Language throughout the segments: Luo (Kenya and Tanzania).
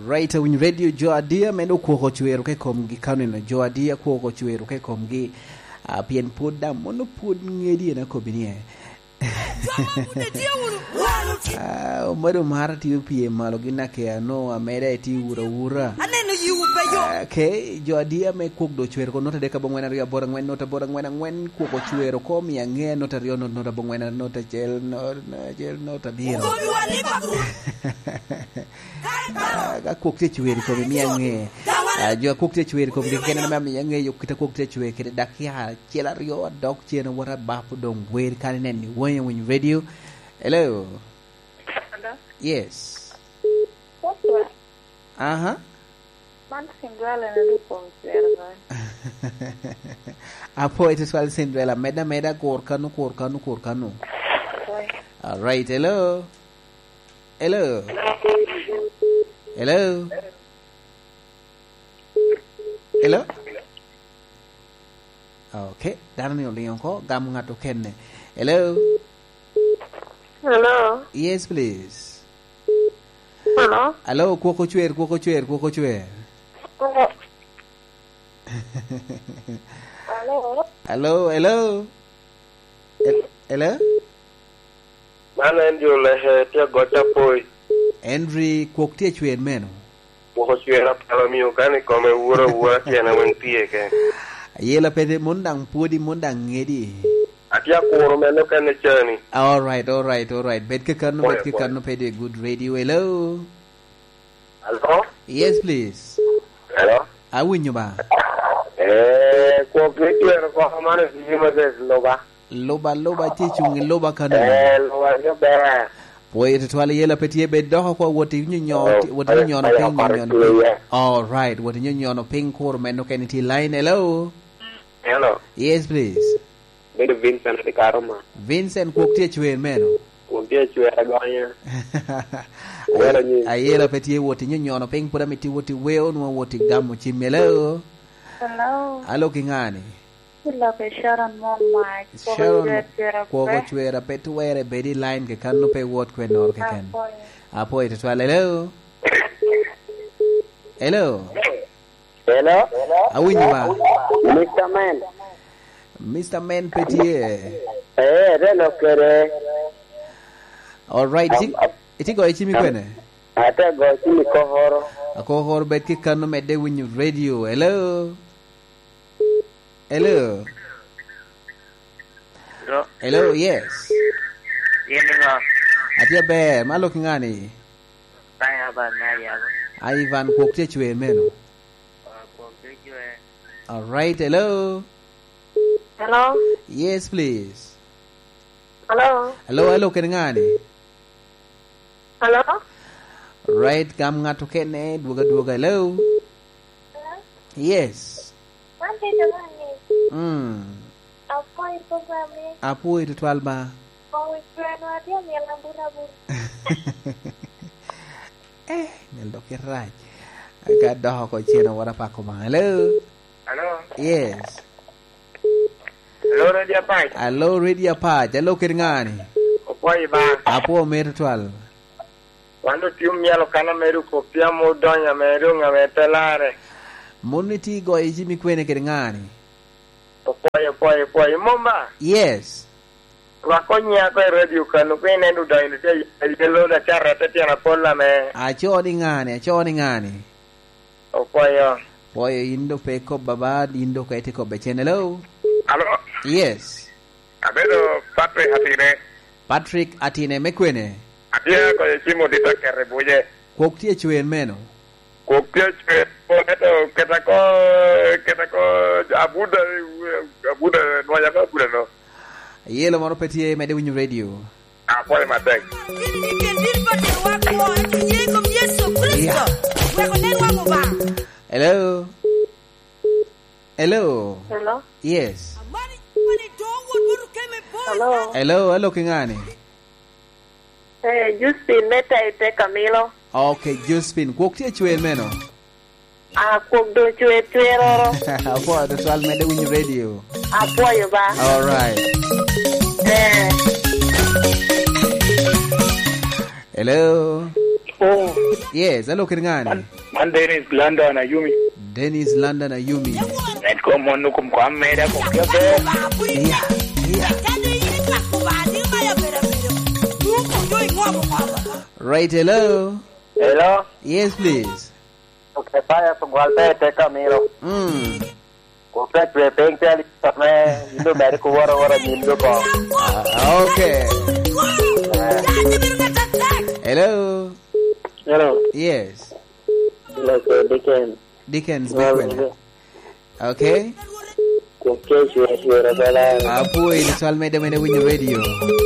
Right when radio Joadia meno kuoko chwero ke kom gi kanino Joadia kuoko chwero ke kom gi pien puda mono pud ngedi na kobinie. Mado mara ti pie malo gina ke no amere ti ura. Okay, Joadia me kuok do chwero ko nota de ka bongwena ria bora ngwen nota bora ngwen ngwen kuoko chwero ko mi ange nota rio nota bongwena nota gel nota dio. Ga kuok te chwero ko mi ange. Jo kuok te chwero ko mi kena na mi ange yo kita kuok te chwero ke dakia chela rio dog chena wara bapu dong wer kan nen when radio. Hello. Hello. Yes. What's that? Uh-huh. Man Cinderella na lupo chwero. Apo ito swal Cinderella meda korkanu. All right, hello. Hello. Okay, dano ni uliyon ko gam nga to kenne. Hello. Yes, please. Hello, kuoko chwer. Hello. Man Andrew le tia gota poi. Henry kuok tie chwer meno. Kuoko chwer apalo miyo kani kome ura tiana wen pie ke. Yela pede mundang ngedi. Atia kuro meno kane chani. All right. Bet ke kanu pede good radio. Hello. Yes, please. Hello. Awinyo ba? Kuok chwer ko hamane sima des loba. Loba tichung loba kanu. Loba yo be. Boy to twale yela peti be doho ko woti nyo no ping. All right, woti nyo no ping ko meno keniti line. Hello. Yes, please. Bedo Vincent de Karoma. Vincent kuok tie chwer meno. Kuok tie chwer agonya. Ayela peti woti nyo no ping pura miti woti weo no woti gamu chimelo. Hello kingani. Sharon Mike. Sharon kuoko chwera petu were bedi line ke kanu pe wot kwenor ke ken. Apo ito twale. Hello. Awinyo ba? Mr. Man Petier. Reno kere. All right. Iti go ichimi kwene. Ata go ichimi kohoro. Kohoro bet ki kanu medde winyu radio. Hello, yes. Yenga. Atia be, malo kingani. Ivan kuok tie chwer meno. All right, hello. Yes, please. Hello, kengani. Right, kam ngato kene duga. Hello. Yes. Apo ito twalba. Neldo kirai. Agad doho ko chena wara pa ko ma. Hello. Yes. Hello, Radio Patch. Hello, kengani. Opoi ba. Apo meru twal. Quando ti mielo kana meru copiamo donya meru ngametelare. Moniti go ijimi kwene kengani. Poi momba. Yes. Wakonya ko radio kanu kwene ndu daini te yelo da charra te tiana polla me. Achoni ngani. Poyo indo peko baba indo kaite ko bechenelo. Hello. Yes. Abedo Patrick Atine mekwene. Adia ko chimo dita kerebuye. Kuok tie chwer meno. Kopia poneto ketako abuda no. Yelo moro petie mede winyu radio. Poi matek. Hello. Yes. Hello kingani. Juspin meta ite Camilo. Okay, Juspin kuok tie chwer meno. Kuok do chwer. Apo the twal mede winyu radio. Apo yo ba. All right. Hello. Oh. Yes, hello Kiringani. Man Dennis London Ayumi. Dennis London Ayumi. Net ko monu kum kwa mera ko kebe. Right, hello. Hello. Yes, please. Okay, saya pengwalpe te Camilo. Ko pet peng teli tame indo bari ko wara nindo ko. Okay. Hello. Hello. Yes. Hello, Dickens Bekwena. Okay. Ko ke shwera bala. Apo ini soal mede winyo radio.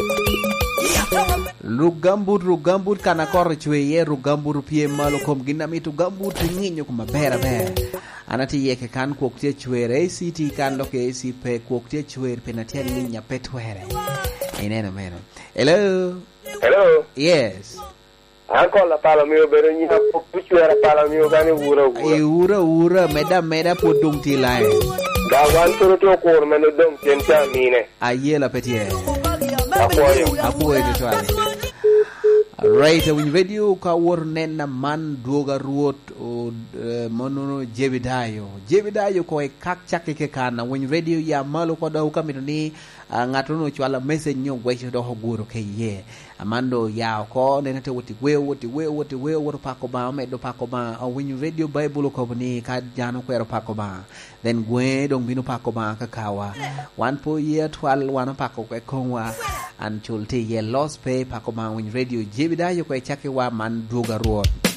Rugambut kana kor chwe ye rugambut pie malo kom ginamitu gambut nginyo kuma bera bera. Anati yeke kan kuoktie chwere city kan loke si pe kuoktie chwere penatia ninya petwere. Ineno meno. Hello. Hello. Yes. Anko la palo mio bero ni po chwera palo mio gani ura meda podung tilai. Da wan turu to kor meno dom tenta mine. Ayela petie. Apoyo de twale. Right, when radio ka wor nena man duoga ruot o monono jebidayo ko e kak chake ke kana when radio ya malo ko da ukamito ni ngatono chwala message nyo gwecho do hoguro ke ye amando ya ko nena te woti we pako ba me do pako ba when radio bible ko ni ka jano ko ero pako ba then gwe dong bino pako ba ka kawa one po year 12 wana pako ko konwa an chulti ye lost pay pako ba when radio jebidayo ko e chake wa man duoga ruot